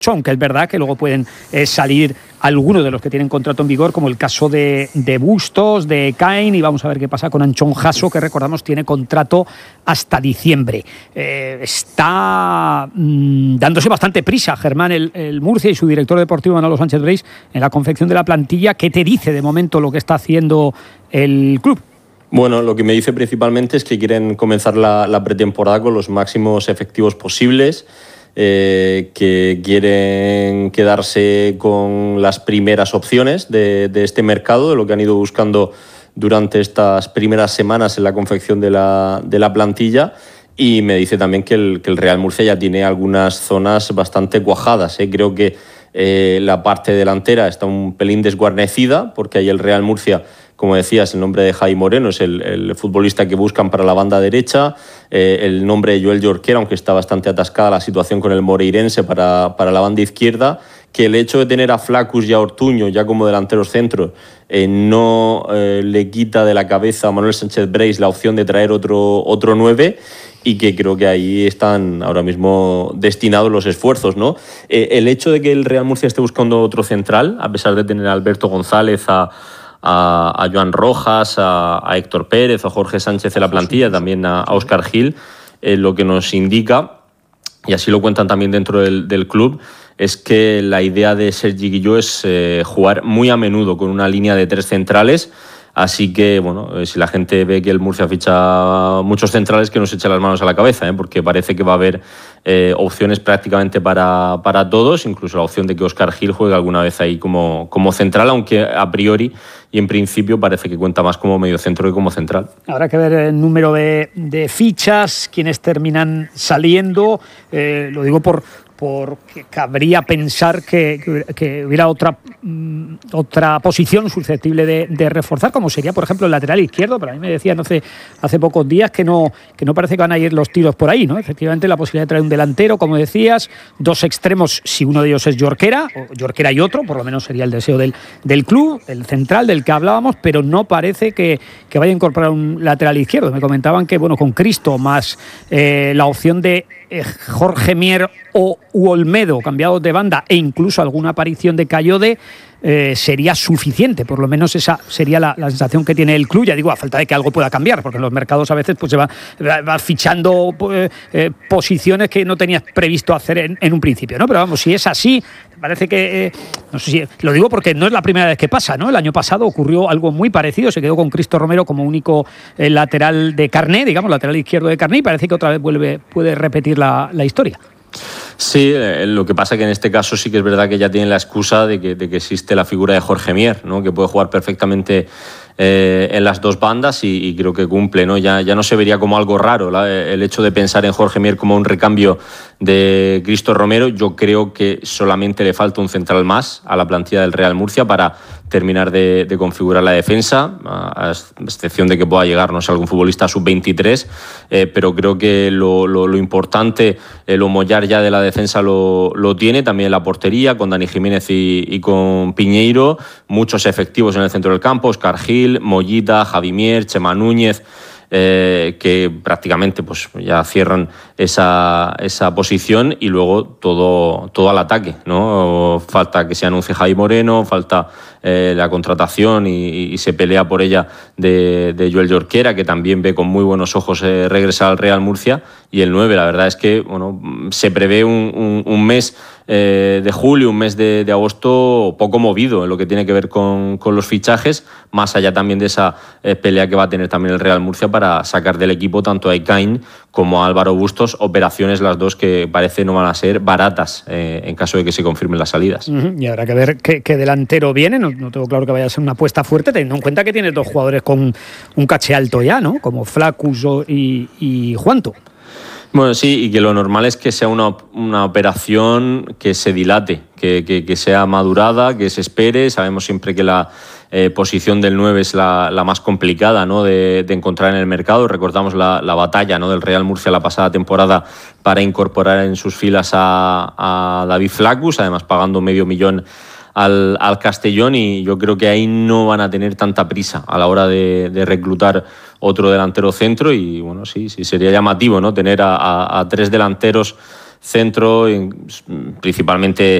aunque es verdad que luego pueden salir algunos de los que tienen contrato en vigor, como el caso de Bustos, de Cain, y vamos a ver qué pasa con Anchón Jasso, que recordamos tiene contrato hasta diciembre. Está dándose bastante prisa Germán el Murcia y su director deportivo Manolo Sánchez Breis en la confección de la plantilla. ¿Qué te dice de momento lo que está haciendo el club? Bueno, lo que me dice principalmente es que quieren comenzar la pretemporada con los máximos efectivos posibles, que quieren quedarse con las primeras opciones de este mercado, de lo que han ido buscando durante estas primeras semanas en la confección de la plantilla. Y me dice también que el Real Murcia ya tiene algunas zonas bastante cuajadas. Creo que la parte delantera está un pelín desguarnecida, porque ahí el Real Murcia, como decías, el nombre de Jaime Moreno es el futbolista que buscan para la banda derecha. El nombre de Joel Jorquera, aunque está bastante atascada la situación con el moreirense para la banda izquierda. Que el hecho de tener a Flacus y a Ortuño ya como delanteros centros no le quita de la cabeza a Manuel Sánchez Breis la opción de traer otro 9, y que creo que ahí están ahora mismo destinados los esfuerzos, ¿no? El hecho de que el Real Murcia esté buscando otro central, a pesar de tener a Alberto González, a Joan Rojas, a Héctor Pérez, a Jorge Sánchez en la plantilla, también a Óscar Gil, lo que nos indica, y así lo cuentan también dentro del club, es que la idea de Sergi Guilló es jugar muy a menudo con una línea de 3 centrales. Así que, bueno, si la gente ve que el Murcia ficha muchos centrales, que no se eche las manos a la cabeza, porque parece que va a haber opciones prácticamente para todos, incluso la opción de que Óscar Gil juegue alguna vez ahí como central, aunque a priori y en principio parece que cuenta más como mediocentro que como central. Habrá que ver el número de fichas, quienes terminan saliendo. Lo digo porque cabría pensar que hubiera otra posición susceptible de reforzar, como sería, por ejemplo, el lateral izquierdo. Pero a mí me decían hace pocos días que no parece que van a ir los tiros por ahí, ¿no? Efectivamente, la posibilidad de traer un delantero, como decías, 2 extremos, si uno de ellos es Jorquera, o Jorquera y otro, por lo menos sería el deseo del club, el central del que hablábamos, pero no parece que vaya a incorporar un lateral izquierdo. Me comentaban que, bueno, con Cristo más la opción de Jorge Mier o Olmedo cambiados de banda, e incluso alguna aparición de Cayode, sería suficiente. Por lo menos esa sería la sensación que tiene el club. Ya digo, a falta de que algo pueda cambiar, porque en los mercados a veces pues se va fichando posiciones que no tenías previsto hacer en un principio, ¿no? Pero vamos, si es así, parece que no sé si lo digo porque no es la primera vez que pasa, ¿no? El año pasado ocurrió algo muy parecido, se quedó con Cristo Romero como único lateral de carné, digamos, lateral izquierdo de carné, y parece que otra vez puede repetir la historia. Sí, lo que pasa que en este caso sí que es verdad que ya tienen la excusa de que existe la figura de Jorge Mier, ¿no? Que puede jugar perfectamente en las dos bandas, y creo que cumple, ¿no? Ya no se vería como algo raro el hecho de pensar en Jorge Mier como un recambio de Cristo Romero. Yo creo que solamente le falta un central más a la plantilla del Real Murcia para terminar de configurar la defensa, a excepción de que pueda llegar, no sé, algún futbolista sub-23, pero creo que lo importante, el homollar ya de la defensa lo tiene, también la portería, con Dani Jiménez y con Piñeiro, muchos efectivos en el centro del campo, Óscar Gil, Mollita, Javi Mier, Chema Núñez, que prácticamente pues ya cierran esa posición, y luego todo al ataque, ¿no? Falta que se anuncie Jaime Moreno, falta la contratación y se pelea por ella de Joel Jorquera, que también ve con muy buenos ojos regresar al Real Murcia, y el 9, la verdad es que se prevé un mes de julio, un mes de agosto poco movido en lo que tiene que ver con los fichajes, más allá también de esa pelea que va a tener también el Real Murcia para sacar del equipo tanto a Ekain como a Álvaro Bustos, operaciones las dos que parece no van a ser baratas en caso de que se confirmen las salidas. Y habrá que ver qué delantero viene. No tengo claro que vaya a ser una apuesta fuerte, teniendo en cuenta que tienes 2 jugadores con un caché alto ya, ¿no? Como Flacus y Juanto. Bueno, sí, y que lo normal es que sea una operación que se dilate, que sea madurada, que se espere. Sabemos siempre que la posición del 9 es la más complicada, ¿no? de encontrar en el mercado. Recordamos la batalla, ¿no? del Real Murcia la pasada temporada para incorporar en sus filas a David Flacus, además pagando $500,000 al Castellón, y yo creo que ahí no van a tener tanta prisa a la hora de reclutar otro delantero centro. Y bueno, sí sería llamativo, ¿no? Tener a 3 delanteros centro, principalmente